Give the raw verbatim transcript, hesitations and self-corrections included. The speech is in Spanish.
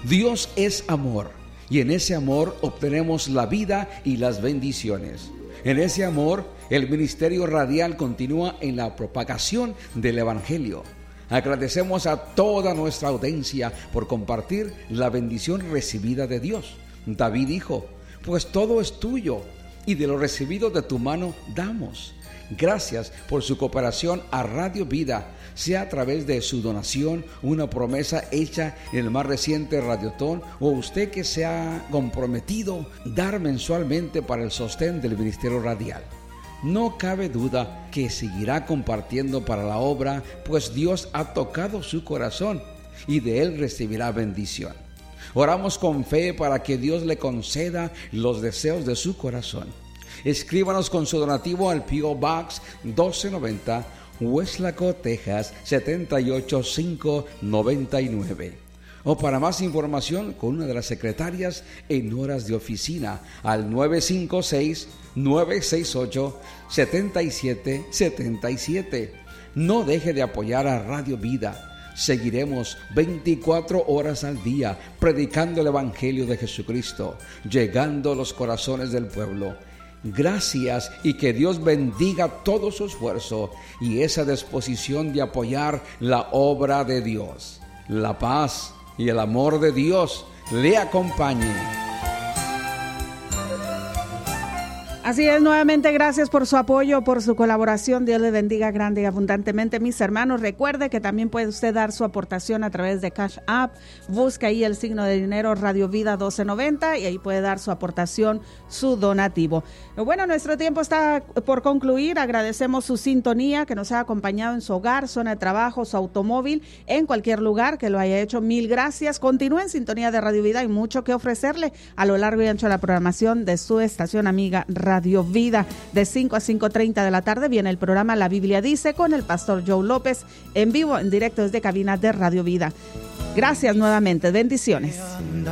Dios es amor y en ese amor obtenemos la vida y las bendiciones. En ese amor, el ministerio radial continúa en la propagación del Evangelio. Agradecemos a toda nuestra audiencia por compartir la bendición recibida de Dios. David dijo: pues todo es tuyo y de lo recibido de tu mano damos. Gracias por su cooperación a Radio Vida, sea a través de su donación, una promesa hecha en el más reciente Radiotón, o usted que se ha comprometido dar mensualmente para el sostén del Ministerio Radial. No cabe duda que seguirá compartiendo para la obra, pues Dios ha tocado su corazón y de él recibirá bendición. Oramos con fe para que Dios le conceda los deseos de su corazón. Escríbanos con su donativo al P O Box doce noventa, Weslaco, Texas setenta y ocho mil quinientos noventa y nueve. O para más información con una de las secretarias en horas de oficina al nueve cinco seis, nueve seis ocho, siete siete siete siete. No deje de apoyar a Radio Vida. Seguiremos veinticuatro horas al día predicando el Evangelio de Jesucristo, llegando a los corazones del pueblo. Gracias y que Dios bendiga todo su esfuerzo y esa disposición de apoyar la obra de Dios. La paz y el amor de Dios le acompañe. Así es, nuevamente gracias por su apoyo, por su colaboración. Dios le bendiga grande y abundantemente, mis hermanos. Recuerde que también puede usted dar su aportación a través de Cash App. Busca ahí el signo de dinero Radio Vida doce noventa y ahí puede dar su aportación, su donativo. Bueno, nuestro tiempo está por concluir. Agradecemos su sintonía, que nos ha acompañado en su hogar, zona de trabajo, su automóvil, en cualquier lugar que lo haya hecho. Mil gracias. Continúe en sintonía de Radio Vida. Hay mucho que ofrecerle a lo largo y ancho de la programación de su estación amiga Radio Radio Vida. De cinco a cinco treinta de la tarde viene el programa La Biblia Dice con el pastor Joe López en vivo, en directo desde cabina de Radio Vida. Gracias nuevamente. Bendiciones.